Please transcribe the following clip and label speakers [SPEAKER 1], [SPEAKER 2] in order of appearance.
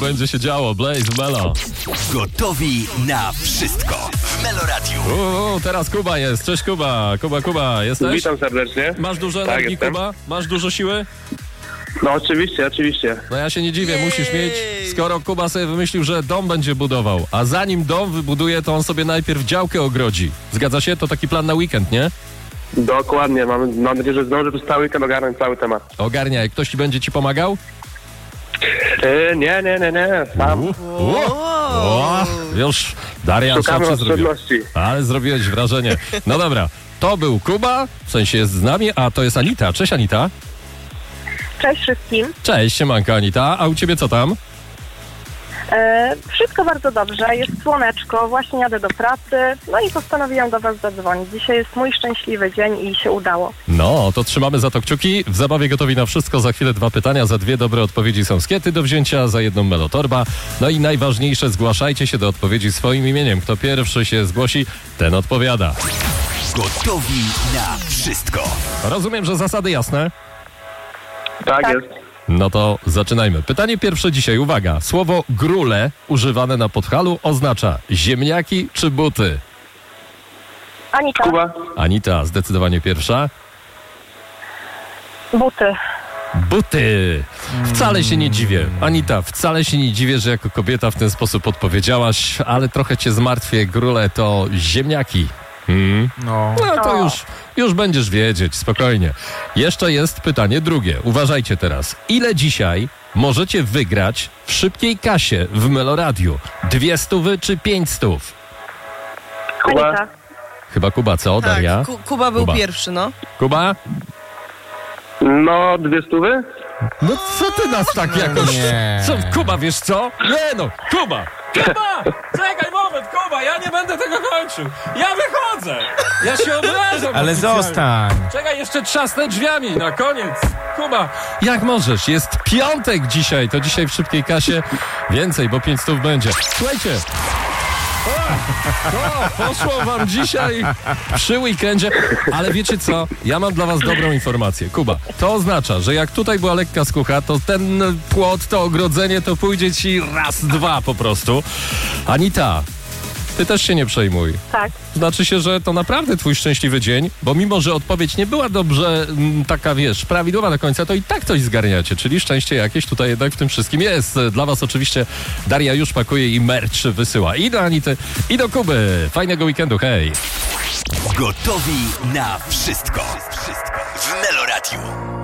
[SPEAKER 1] będzie się działo. Blaze w Melo.
[SPEAKER 2] Gotowi na wszystko w Meloradiu.
[SPEAKER 1] Teraz Kuba jest. Cześć Kuba. Kuba, jesteś?
[SPEAKER 3] Witam serdecznie.
[SPEAKER 1] Masz dużo
[SPEAKER 3] Tak,
[SPEAKER 1] energii,
[SPEAKER 3] jestem.
[SPEAKER 1] Kuba? Masz dużo siły?
[SPEAKER 3] No oczywiście.
[SPEAKER 1] No ja się nie dziwię, musisz mieć, skoro Kuba sobie wymyślił, że dom będzie budował, a zanim dom wybuduje, to on sobie najpierw działkę ogrodzi. Zgadza się? To taki plan na weekend, nie?
[SPEAKER 3] Dokładnie, mam nadzieję, że zdążę przez cały weekend ogarnąć cały temat.
[SPEAKER 1] Ogarniaj. Ktoś ci pomagał?
[SPEAKER 3] Nie, sam.
[SPEAKER 1] Już Darian
[SPEAKER 3] Szukamy
[SPEAKER 1] szybciej zrobił.
[SPEAKER 3] oszczędności.
[SPEAKER 1] Ale zrobiłeś wrażenie. No dobra, to był Kuba, w sensie jest z nami, a to jest Anita. Cześć Anita.
[SPEAKER 4] Cześć wszystkim.
[SPEAKER 1] Cześć, siemanko Anita. A u ciebie co tam?
[SPEAKER 4] Wszystko bardzo dobrze, jest słoneczko, właśnie jadę do pracy, no i postanowiłam do was zadzwonić. Dzisiaj jest mój szczęśliwy dzień i się udało.
[SPEAKER 1] No, to trzymamy za to kciuki. W zabawie gotowi na wszystko. Za chwilę 2 pytania, za 2 dobre odpowiedzi są skiety do wzięcia, za 1 melotorba. No i najważniejsze, zgłaszajcie się do odpowiedzi swoim imieniem. Kto pierwszy się zgłosi, ten odpowiada.
[SPEAKER 2] Gotowi na wszystko.
[SPEAKER 1] Rozumiem, że zasady jasne?
[SPEAKER 3] Tak
[SPEAKER 4] Tak.
[SPEAKER 3] jest.
[SPEAKER 1] No to zaczynajmy. Pytanie pierwsze dzisiaj. Uwaga. Słowo grule używane na Podhalu oznacza ziemniaki czy buty?
[SPEAKER 4] Anita,
[SPEAKER 3] Kuba.
[SPEAKER 1] Anita zdecydowanie pierwsza.
[SPEAKER 4] buty.
[SPEAKER 1] Buty. Wcale się nie dziwię. Anita, wcale się nie dziwię, że jako kobieta w ten sposób odpowiedziałaś, ale trochę cię zmartwię. Grule to ziemniaki.
[SPEAKER 5] No.
[SPEAKER 1] No to już będziesz wiedzieć, spokojnie. Jeszcze jest pytanie drugie. Uważajcie teraz. Ile dzisiaj możecie wygrać w szybkiej kasie w Meloradiu? 200 czy 500?
[SPEAKER 3] Kuba.
[SPEAKER 4] Anita,
[SPEAKER 1] Chyba Kuba, co?
[SPEAKER 6] Tak,
[SPEAKER 1] Daria?
[SPEAKER 6] Kuba był
[SPEAKER 1] Kuba.
[SPEAKER 6] pierwszy, no.
[SPEAKER 1] Kuba?
[SPEAKER 3] No, 200?
[SPEAKER 1] No co ty nas tak jakoś...
[SPEAKER 5] Nie.
[SPEAKER 1] Co, Kuba, wiesz co? Nie no, Kuba! Kuba! Czekaj moment, Kuba, ja nie będę tego kończył. Ja wychodzę! Ja się obrażam.
[SPEAKER 5] Ale
[SPEAKER 1] oficjalnie.
[SPEAKER 5] zostań.
[SPEAKER 1] Czekaj, jeszcze trzasnę drzwiami na koniec. Kuba, jak możesz? Jest piątek dzisiaj, to dzisiaj w szybkiej kasie więcej, bo 500 będzie. Słuchajcie. Poszło wam dzisiaj przy weekendzie, ale wiecie co? Ja mam dla was dobrą informację. Kuba, to oznacza, że jak tutaj była lekka skucha, to ten płot, to ogrodzenie, to pójdzie ci raz, 2 po prostu. Anita, ty też się nie przejmuj.
[SPEAKER 4] tak.
[SPEAKER 1] Znaczy się, że to naprawdę twój szczęśliwy dzień, bo mimo, że odpowiedź nie była dobrze taka, wiesz, prawidłowa do końca, to i tak coś zgarniacie, czyli szczęście jakieś tutaj jednak w tym wszystkim jest. Dla was oczywiście Daria już pakuje i merch wysyła i do Anity, i do Kuby. Fajnego weekendu, hej!
[SPEAKER 2] Gotowi na wszystko w Meloradiu.